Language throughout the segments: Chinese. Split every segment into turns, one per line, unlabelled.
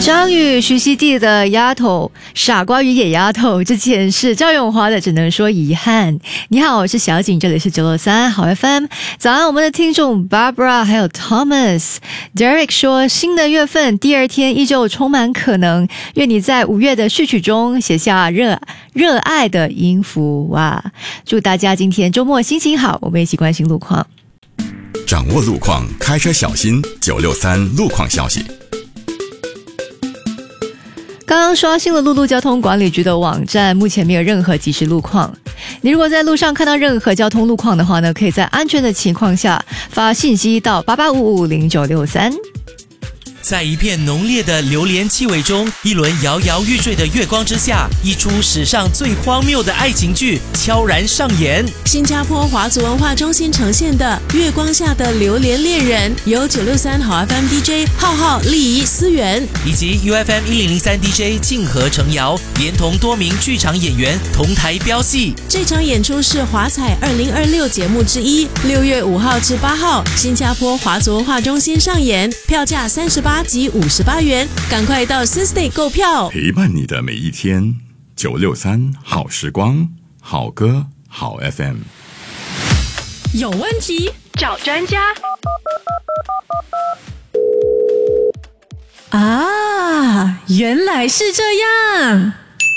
张宇、徐熙娣的丫头，傻瓜与野丫头，之前是赵咏华的，只能说遗憾。你好，我是小景，这里是963好 FM。早安，我们的听众 Barbara 还有 Thomas。Derek 说，新的月份第二天依旧充满可能，愿你在5月的序曲中写下热爱的音符。哇，祝大家今天周末心情好，我们一起关心路况，
掌握路况，开车小心。963路况消息。
刚刚刷新了陆路交通管理局的网站，目前没有任何即时路况。你如果在路上看到任何交通路况的话呢，可以在安全的情况下发信息到88550963。
在一片浓烈的榴莲气味中，一轮摇摇欲坠的月光之下，一出史上最荒谬的爱情剧悄然上演。
新加坡华族文化中心呈现的《月光下的榴莲恋人》，由963好 FM DJ 浩、丽仪、思源
以及 UFM 1003 DJ 静和程瑶，连同多名剧场演员同台飙戏。
这场演出是华彩2026节目之一，6月5号至8号，新加坡华族文化中心上演，票价38及58元，赶快到 Systay 购票，
陪伴你的每一天。963好时光，好歌好 FM。
有问题找专家
啊，原来是这样。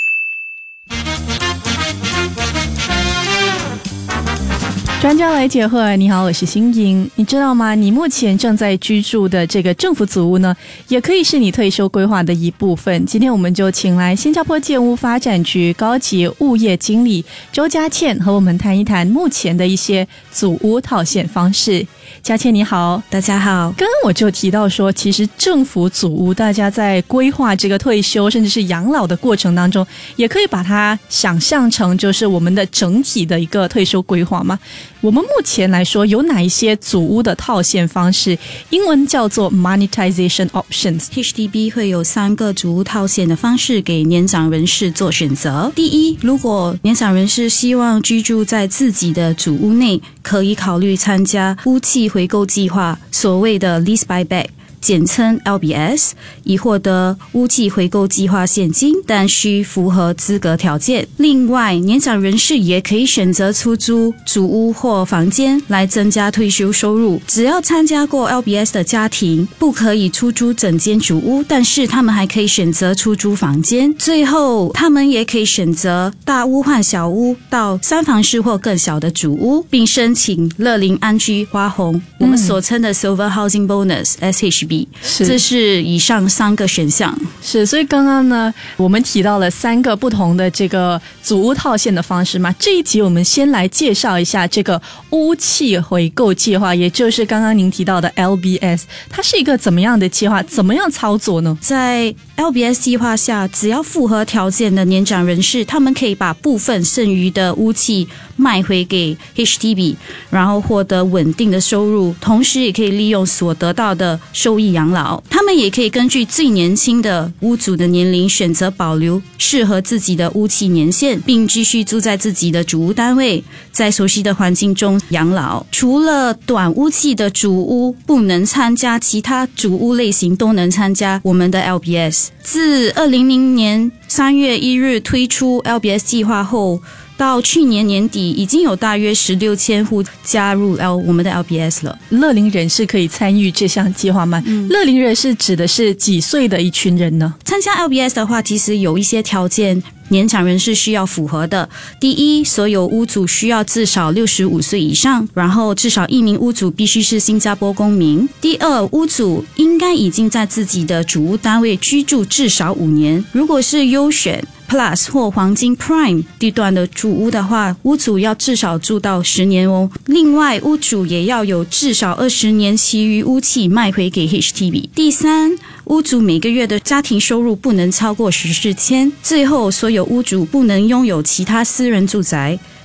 专家来解惑，你好，我是欣莹。你知道吗？你目前正在居住的这个政府组屋呢，也可以是你退休规划的一部分。今天我们就请来新加坡建屋发展局高级物业经理周嘉倩和我们谈一谈目前的一些组屋套现方式。嘉倩你好。
大家好。
刚刚我就提到说，其实政府组屋大家在规划这个退休甚至是养老的过程当中，也可以把它想象成就是我们的整体的一个退休规划嘛。我们目前来说有哪一些组屋的套现方式？英文叫做 monetization options。HDB
会有3个组屋套现的方式给年长人士做选择。第一，如果年长人士希望居住在自己的组屋内，可以考虑参加屋契回购计划，所谓的 lease buyback，简称 LBS， 以获得屋契回购计划现金，但需符合资格条件。另外，年长人士也可以选择出租主屋或房间来增加退休收入。只要参加过 LBS 的家庭不可以出租整间主屋，但是他们还可以选择出租房间。最后，他们也可以选择大屋换小屋到3房室或更小的主屋，并申请乐龄安居花红，我们所称的 Silver Housing Bonus SHB。这是以上3个选项。
是，所以刚刚呢，我们提到了3个不同的这个组屋套现的方式嘛。这一集我们先来介绍一下这个屋契回购计划，也就是刚刚您提到的 LBS， 它是一个怎么样的计划？怎么样操作呢？
在 LBS 计划下，只要符合条件的年长人士，他们可以把部分剩余的屋契卖回给 HDB， 然后获得稳定的收入，同时也可以利用所得到的收益养老。他们也可以根据最年轻的屋主的年龄选择保留适合自己的屋契年限，并继续住在自己的主屋单位，在熟悉的环境中养老。除了短屋契的主屋不能参加，其他主屋类型都能参加我们的 LBS。自2000年3月1日推出 LBS 计划后，到去年年底已经有大约16,000户加入我们的 LBS 了。
乐龄人士可以参与这项计划吗？乐龄人士指的是几岁的一群人呢？
参加 LBS 的话，其实有一些条件年长人士需要符合的。第一，所有屋主需要至少65岁以上，然后至少1名屋主必须是新加坡公民。第二，屋主应该已经在自己的主屋单位居住至少5年。如果是优选Plus 或黄金 Prime 地段的主屋的话，屋主要至少住到10年哦。另外，屋主也要有至少20年其余屋契卖回给 HDB。第三，屋主每个月的家庭收入不能超过14,000。最后，所有屋主不能拥有其他私人住宅，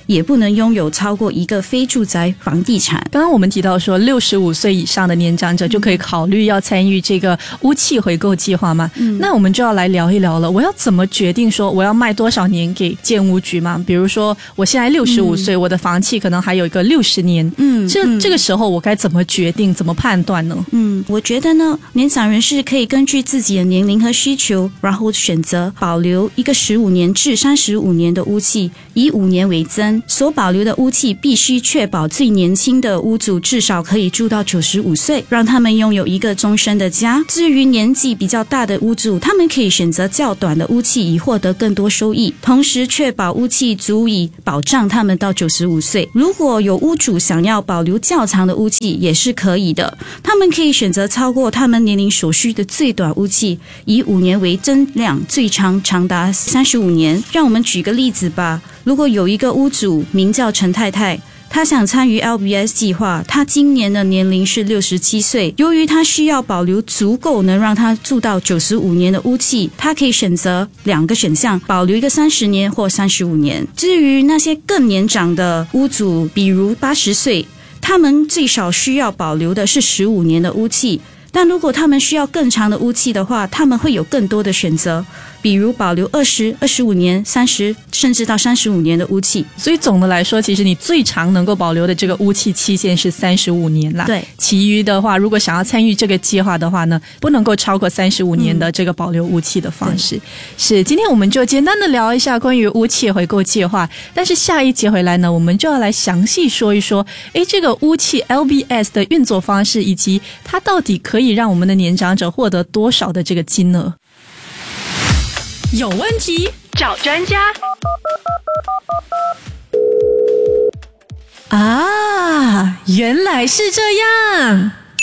也不能拥有超过一个非住宅房地产。
刚刚我们提到说65岁以上的年长者就可以考虑要参与这个屋契回购计划嘛，那我们就要来聊一聊了，我要怎么决定说我要卖多少年给建屋局嘛？比如说我现在65岁，我的房契可能还有一个60年，这个时候我该怎么决定，怎么判断呢？
我觉得呢，年长人士可以根据自己的年龄和需求，然后选择保留一个15年至35年的屋契，以5年为增。所保留的屋契必须确保最年轻的屋主至少可以住到95岁，让他们拥有一个终身的家。至于年纪比较大的屋主，他们可以选择较短的屋契以获得更多收益，同时确保屋契足以保障他们到95岁。如果有屋主想要保留较长的屋契也是可以的，他们可以选择超过他们年龄所需的最短屋契，以5年为增量，最长达35年。让我们举个例子吧，如果有一个屋主名叫陈太太，他想参与 LBS 计划，他今年的年龄是67岁。由于他需要保留足够能让他住到95年的屋契，他可以选择2个选项，保留一个30年或35年。至于那些更年长的屋主，比如80岁，他们最少需要保留的是15年的屋契，但如果他们需要更长的屋契的话，他们会有更多的选择，比如保留20、25年、30甚至到35年的屋契。
所以总的来说，其实你最长能够保留的这个屋契期限是35年啦。
对，
其余的话，如果想要参与这个计划的话呢，不能够超过35年的这个保留屋契的方式。是，今天我们就简单的聊一下关于屋契回购计划，但是下一节回来呢，我们就要来详细说一说，这个屋契 LBS 的运作方式，以及它到底可以让我们的年长者获得多少的这个金额。
有问题找专家。
啊，原来是这样。